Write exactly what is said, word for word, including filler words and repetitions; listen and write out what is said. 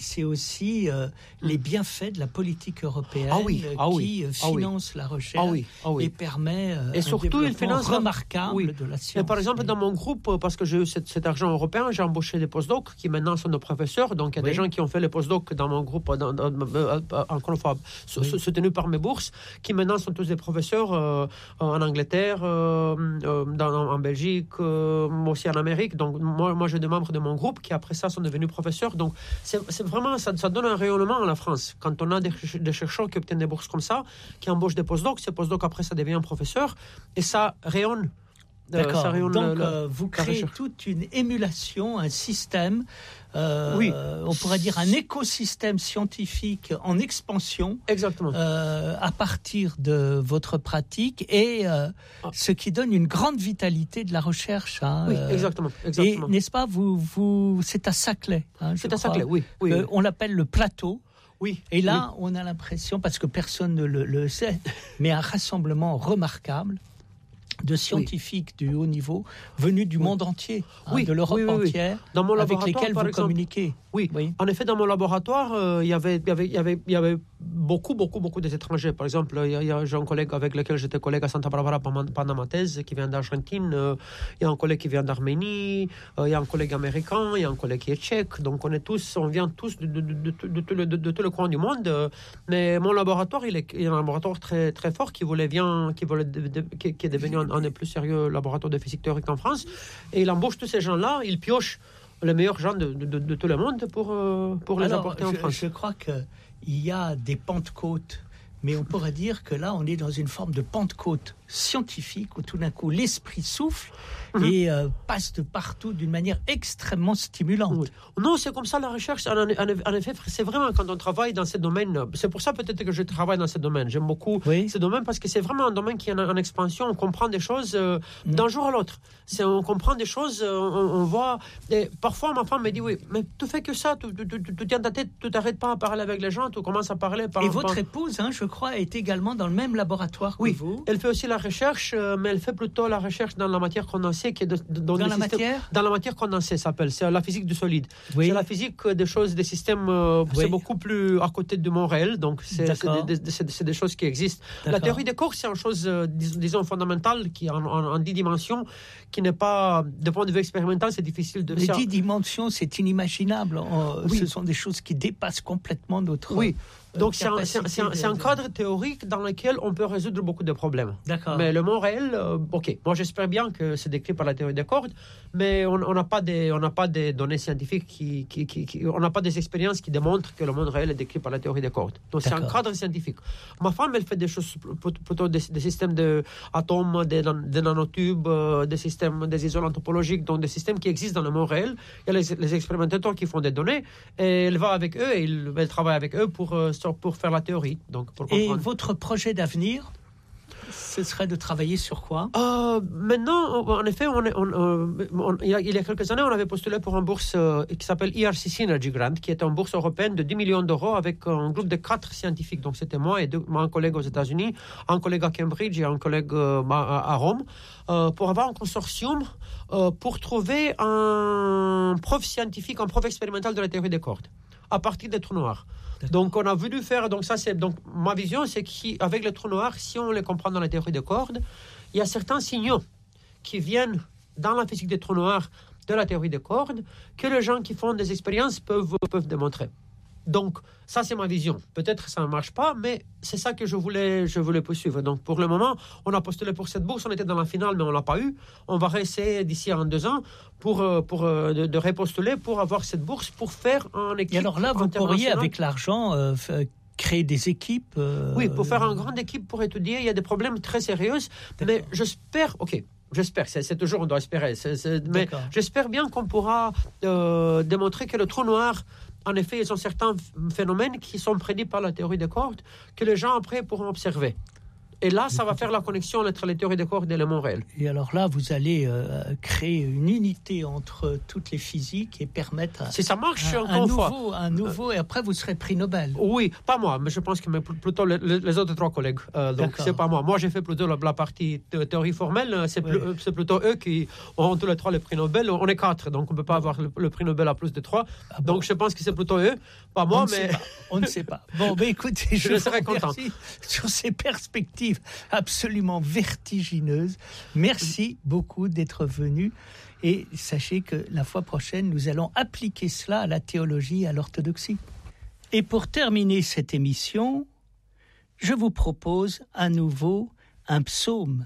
c'est aussi euh, les bienfaits de la politique européenne ah oui, ah qui oui, euh, ah finance oui. la recherche ah oui, ah oui. et permet euh, et surtout, un il finance remarquable oui. de la science. Mais par exemple, dans mon groupe, parce que j'ai eu cet, cet argent européen, j'ai embauché des postdocs qui maintenant sont nos professeurs. Donc, il y a oui. des gens qui ont fait les postdocs dans mon groupe, dans, dans, dans, encore une fois, oui. soutenus par mes bourses, qui maintenant sont tous des professeurs euh, en Angleterre, euh, dans, en Belgique, euh, aussi en Amérique. Donc, moi, moi, j'ai des membres de mon groupe qui, après ça, sont devenus professeurs. Donc, c'est, c'est vraiment, ça, ça donne un rayonnement à la France. Quand on a des, des chercheurs qui obtiennent des bourses comme ça, qui embauchent des postdocs, ces postdocs, après, ça devient un professeur. Et ça rayonne. D'accord. Ça rayonne Donc, la, la, euh, vous créez toute une émulation, un système, euh, oui. on pourrait dire un écosystème scientifique en expansion. Exactement. Euh, à partir de votre pratique et euh, ah. ce qui donne une grande vitalité de la recherche. Hein, oui, exactement. exactement. Et n'est-ce pas, vous, vous, c'est à Saclay. Hein, c'est à Saclay, oui. oui, euh, oui. On l'appelle le plateau. Oui. Et là, oui. on a l'impression, parce que personne ne le, le sait, mais un rassemblement remarquable de scientifiques oui. du haut niveau venus du oui. monde entier, hein, oui. de l'Europe oui, oui, oui. entière, dans mon avec lesquels vous exemple, communiquez. Oui. oui, en effet, dans mon laboratoire, euh, il y avait, il y avait, il y avait, il y avait beaucoup, beaucoup, beaucoup d'étrangers. Par exemple, il y a, il y a, j'ai un collègue avec lequel j'étais collègue à Santa Barbara pendant ma thèse, qui vient d'Argentine. Euh, il y a un collègue qui vient d'Arménie. Euh, il y a un collègue américain. Il y a un collègue qui est tchèque. Donc, on est tous, on vient tous de, de, de, de, de, de, de, de tout le coin du monde. Mais mon laboratoire, il est, il est un laboratoire très, très fort qui voulait bien, qui voulait, de, de, qui, qui est devenu un, un des plus sérieux laboratoires de physique théorique en France. Et il embauche tous ces gens-là. Il pioche les meilleurs gens de, de, de, de tout le monde pour, euh, pour les Alors, apporter en je, France. Je crois qu'il y a des pentecôtes, mais on pourrait dire que là, on est dans une forme de pentecôte scientifique où tout d'un coup, l'esprit souffle mmh. et euh, passe de partout d'une manière extrêmement stimulante. Oui. Non, c'est comme ça la recherche. En, en, en effet, c'est vraiment quand on travaille dans ce domaine, c'est pour ça peut-être que je travaille dans ce domaine. J'aime beaucoup oui. ce domaine parce que c'est vraiment un domaine qui est en, en expansion. On comprend des choses euh, mmh. d'un jour à l'autre. C'est, on comprend des choses, on, on voit... Et parfois, ma femme me dit, oui, mais tu fais que ça, tu, tu, tu, tu tiens ta tête, tu t'arrêtes pas à parler avec les gens, tu commences à parler... Par, et votre par... épouse, hein, je crois, est également dans le même laboratoire oui. que vous. Elle fait aussi la recherche, euh, mais elle fait plutôt la recherche dans la matière condensée. Qui est de, de, dans la systèmes, matière Dans la matière condensée, ça s'appelle. C'est la physique du solide. Oui. C'est la physique des choses, des systèmes... Euh, oui. C'est beaucoup plus à côté de mon réel, donc c'est, c'est, des, c'est, c'est des choses qui existent. D'accord. La théorie des corps, c'est une chose, euh, dis, disons, fondamentale, qui en, en, en dix dimensions, qui n'est pas... De point de vue expérimental, c'est difficile de... Les dix dimensions, c'est inimaginable. Oui. Ce sont des choses qui dépassent complètement notre... Oui. Donc, c'est un, c'est, un, c'est, un, c'est un cadre théorique dans lequel on peut résoudre beaucoup de problèmes. D'accord. Mais le monde réel, euh, OK. Moi, j'espère bien que c'est décrit par la théorie des cordes, mais on n'a pas des, on n'a pas des données scientifiques qui, qui, qui, qui on n'a pas des expériences qui démontrent que le monde réel est décrit par la théorie des cordes. Donc, D'accord. c'est un cadre scientifique. Ma femme, elle fait des choses, plutôt des, des systèmes d'atomes, des, des nanotubes, des systèmes, des isolants topologiques, donc des systèmes qui existent dans le monde réel. Il y a les, les expérimentateurs qui font des données, et elle va avec eux, et elle, elle travaille avec eux pour euh, pour faire la théorie. Donc pour et votre projet d'avenir, ce serait de travailler sur quoi ? euh, Maintenant, en effet, on est, on, on, on, il, y a, il y a quelques années, on avait postulé pour une bourse euh, qui s'appelle E R C Synergy Grant, qui est une bourse européenne de dix millions d'euros avec un groupe de quatre scientifiques. Donc c'était moi et deux, un collègue aux États-Unis, un collègue à Cambridge et un collègue euh, à, à Rome, euh, pour avoir un consortium euh, pour trouver un prof scientifique, un prof expérimental de la théorie des cordes, à partir des trous noirs. D'accord. Donc on a voulu faire, donc ça c'est, donc ma vision c'est qu'avec les trous noirs, si on les comprend dans la théorie des cordes, il y a certains signaux qui viennent dans la physique des trous noirs de la théorie des cordes que les gens qui font des expériences peuvent, peuvent démontrer. Donc ça c'est ma vision. Peut-être que ça ne marche pas, mais c'est ça que je voulais, je voulais poursuivre. Donc pour le moment, on a postulé pour cette bourse, on était dans la finale, mais on ne l'a pas eu. On va réessayer d'ici à un, deux ans pour, pour, de, de repostuler pour avoir cette bourse, pour faire un équipe. Et alors là, vous pourriez, avec l'argent, euh, créer des équipes euh... Oui, pour faire une grande équipe pour étudier, il y a des problèmes très sérieux. Mais j'espère, ok, j'espère, c'est, c'est toujours, on doit espérer, c'est, c'est, mais D'accord. j'espère bien qu'on pourra euh, démontrer que le trou noir, en effet, ils ont certains phénomènes qui sont prédits par la théorie des cordes, que les gens après pourront observer. Et là, ça va faire la connexion entre les théories des corps et des éléments réels. Et alors là, vous allez euh, créer une unité entre toutes les physiques et permettre à, si ça marche, un, encore un une fois. nouveau, un nouveau, et après vous serez prix Nobel. Oui, pas moi, mais je pense que mais plutôt les, les autres trois collègues. Euh, donc D'accord. c'est pas moi. Moi, j'ai fait plutôt la, la partie de théorie formelle. C'est, Ouais. plus, c'est plutôt eux qui ont tous les trois les prix Nobel. On est quatre, donc on ne peut pas avoir le, le prix Nobel à plus de trois. Ah bon. Donc je pense que c'est plutôt eux, pas moi, on ne mais sait pas. On ne sait pas. Bon, ben écoutez, je, Je vous serai content. remercie sur ces perspectives absolument vertigineuses. Merci beaucoup d'être venu. Et sachez que la fois prochaine, nous allons appliquer cela à la théologie et à l'orthodoxie. Et pour terminer cette émission, je vous propose à nouveau un psaume.